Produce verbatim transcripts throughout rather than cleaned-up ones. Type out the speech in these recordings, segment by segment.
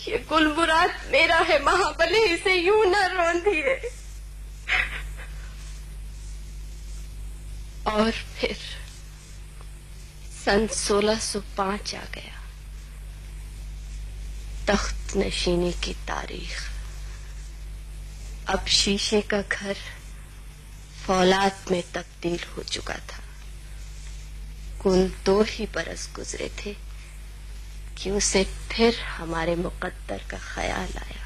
یہ گل مراد میرا ہے، مہابلی اسے یوں نہ روندیے۔ اور پھر سن سولہ سو پانچ آ گیا، تخت نشینی کی تاریخ۔ اب شیشے کا گھر فولاد میں تبدیل ہو چکا تھا۔ کل دو ہی برس گزرے تھے کہ اسے پھر ہمارے مقدر کا خیال آیا۔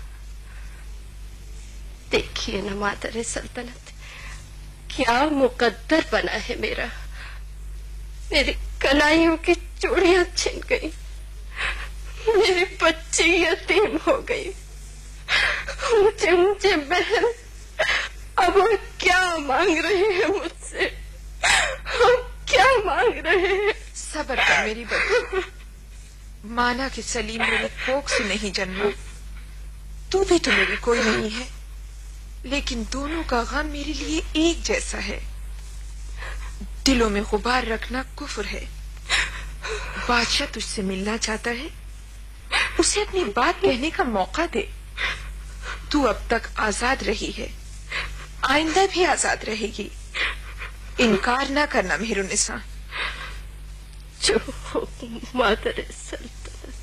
دیکھیے نا مادر سلطنت، کیا مقدر بنا ہے میرا۔ میری کلائیوں کی چوڑیاں چھن گئی، میری بچی یتیم ہو گئی، اونچے اونچے محل اب وہ کیا مانگ رہے ہیں مجھ سے، ہم کیا مانگ رہے ہیں؟ صبر کر میری بچی، مانا کہ سلیم میری کوکھ سے نہیں جنما، تو بھی تو میری کوئی نہیں ہے، لیکن دونوں کا غم میرے لیے ایک جیسا ہے۔ دلوں میں غبار رکھنا کفر ہے۔ بادشاہ تجھ سے ملنا چاہتا ہے، اسے اپنی بات کہنے کا موقع دے۔ تو اب تک آزاد رہی ہے، آئندہ بھی آزاد رہے گی، انکار نہ کرنا مہر النساء۔ جو حکم مادر سلطنت۔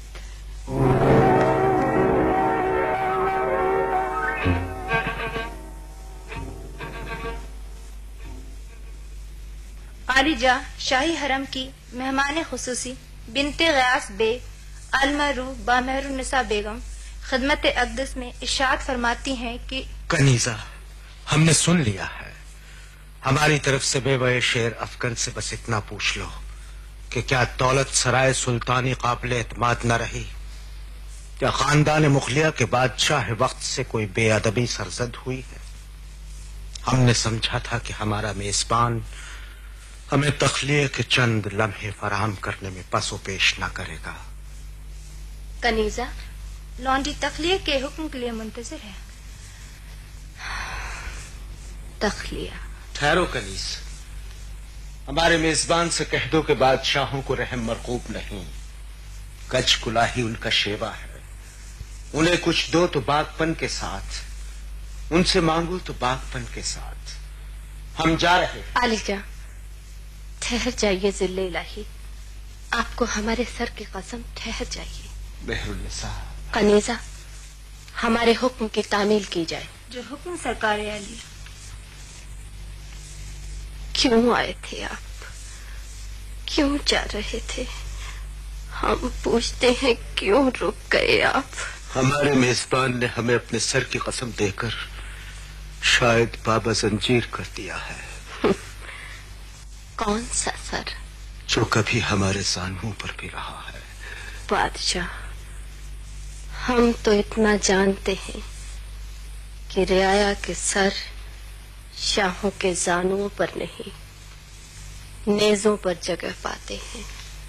عالیجاں شاہی حرم کی مہمان خصوصی بنت غیاث بے المعروف بامہر النساء بیگم خدمت اقدس میں ارشاد فرماتی ہیں کہ کنیزہ، ہم نے سن لیا ہے، ہماری طرف سے بیوہ شیر افغن سے بس اتنا پوچھ لو کہ کیا دولت سرائے سلطانی قابل اعتماد نہ رہی؟ کیا خاندان مغلیہ کے بادشاہ وقت سے کوئی بے ادبی سرزد ہوئی ہے؟ ہم نے سمجھا تھا کہ ہمارا میزبان ہمیں تخلیہ کے چند لمحے فراہم کرنے میں پس و پیش نہ کرے گا۔ کنیزہ، لونڈی تخلیہ کے حکم کے لیے منتظر ہے۔ تخلیہ؟ ٹھہرو کنیز، ہمارے میزبان سے کہہ دو کہ بادشاہوں کو رحم مرغوب نہیں، کچ کلاہی ان کا شیوا ہے، انہیں کچھ دو تو باغ پن کے ساتھ، ان سے مانگو تو باغ پن کے ساتھ۔ ہم جا رہے ہیں۔ عالیجاں ٹھہر جائیے، ذل الہی، آپ کو ہمارے سر کی قسم، ٹھہر جائیے۔ مہر النساء، کنیزہ ہمارے حکم کی تعمیل کی جائے۔ جو حکم سرکار عالی۔ کیوں آئے تھے آپ؟ کیوں جا رہے تھے؟ ہم پوچھتے ہیں کیوں رک گئے آپ؟ ہمارے میزبان نے ہمیں اپنے سر کی قسم دے کر شاید بابا زنجیر کر دیا ہے۔ کون سا سر؟ جو کبھی ہمارے زانوں پر بھی رہا ہے۔ بادشاہ، ہم تو اتنا جانتے ہیں کہ رعایا کے سر شاہوں کے زانوں پر نہیں، نیزوں پر جگہ پاتے ہیں۔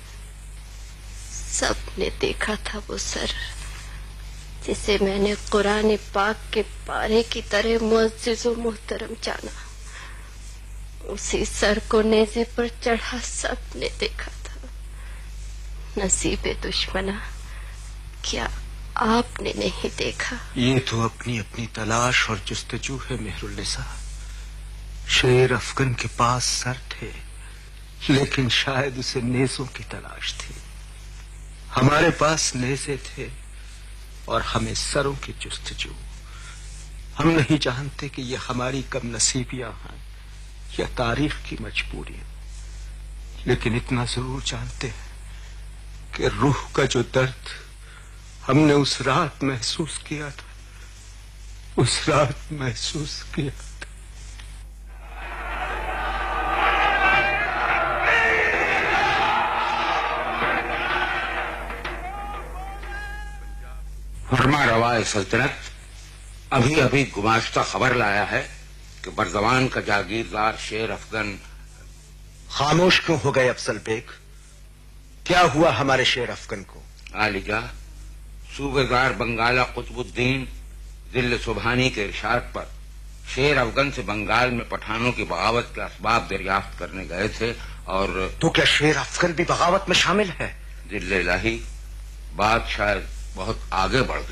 سب نے دیکھا تھا وہ سر جسے میں نے قرآن پاک کے پارے کی طرح معزز و محترم جانا، اسی سر کو نیزے پر چڑھا سب نے دیکھا تھا۔ نصیب دشمنا، کیا آپ نے نہیں دیکھا؟ یہ تو اپنی اپنی تلاش اور جستجو ہے مہر النساء۔ شیر افغن کے پاس سر تھے، لیکن شاید اسے نیزوں کی تلاش تھی۔ ہمارے پاس نیزے تھے اور ہمیں سروں کی جستجو۔ ہم نہیں جانتے کہ یہ ہماری کم نصیبیاں ہیں یا تاریخ کی مجبوریاں، لیکن اتنا ضرور جانتے ہیں کہ روح کا جو درد ہم نے اس رات محسوس کیا تھا، اس رات محسوس کیا تھا۔ فرما روائے سلطنت، ابھی ابھی گماشتہ خبر لایا ہے کہ بردوان کا جاگیردار شیر افغن۔ خاموش کیوں ہو گئے افضل بیگ؟ کیا ہوا ہمارے شیر افغن کو؟ عالیجاں، صوبےدار بنگالہ قطب الدین ذل سبحانی کے ارشاد پر شیر افغن سے بنگال میں پٹھانوں کی بغاوت کے اسباب دریافت کرنے گئے تھے، اور تو کیا شیر افغن بھی بغاوت میں شامل ہے؟ ذل الہی، بات شاید بہت آگے بڑھ گئی۔